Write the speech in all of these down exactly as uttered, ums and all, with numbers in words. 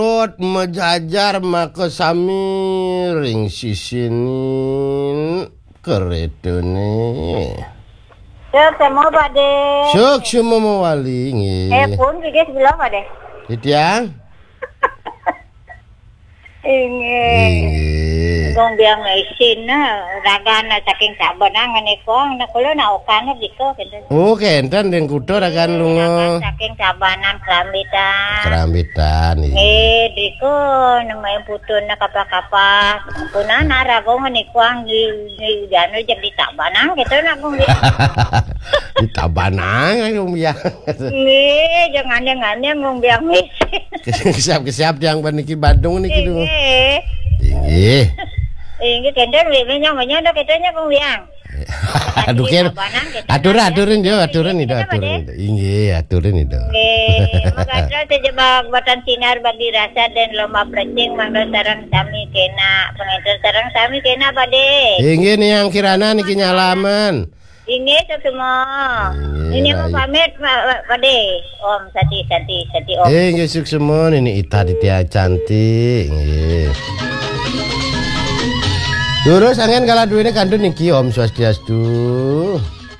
Rot mejajar maka sami ring sisinin keretone. Suk semua Pakde. Suk semua mawali nggih. Eh pun juga sebelah Pakde. Ditiang? Inge. Nggih. Gong biang isin na ragana saking sabanangan iko na kulo na ukana diko kento. Oh, kenten den kutho ragan lunga. Saking sabanan kerambitan. Kerambitan iki. Eh diko namanya putun na kapa-kapa. Punana ragong iko ang jano jadi sabanang gitu na kung Di tabanang ayo biang. Eh jangan jangan yang ngong biang isin. Kesiap-kesiap yang paniki Bandung niki dulu. Eh. Nggih. Ini kendor wibnya nyonya ketanya kung biang. Aduh kan. Aturan aturan yo, aturan itu aturan itu. Nggih, aturan itu. Nggih, makasih terjebak batan sinar bagi rasa dan lomba pressing mangga sareng sami kena. Pengecer sareng sami kena Pakde. Nggih nih yang kirana niki nyalaman. Ini tuh semua. Ini mau pamit Pakde. Om Sati Sati Sati Om. Eh nggih suk semua ini Ita Ditya cantik nggih. Terus angen kala duwene kandun niki Om Swastiastu.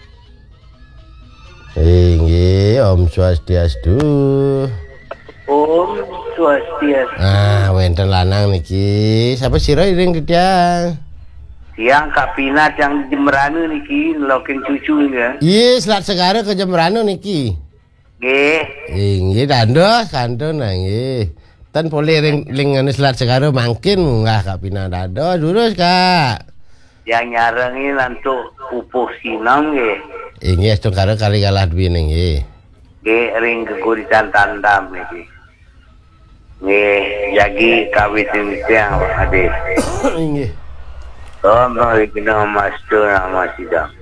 Eh nggih Om Swastiastu. Om Swastiastu. Ah, wenten lanang niki. Sapa sira iring Ditya? Yang Kapinat yang Jemberanu niki loking cucu ya. Iya, selat segara ke Jemberanu niki. Nggih. Nggih, dandos kantun nggih. Tan poli ring ling anu selat segara mangkin munggah Kak Pina dado durus Kak. Yang nyarengi nantuk pupuh sinam nggih. Nggih, estung karo kali kalah duwene nggih. Nggih ring keguritan tandam niki. Nggih, jagi kawit yang ade. Nggih. Om bagi kena mas tu nama sidang.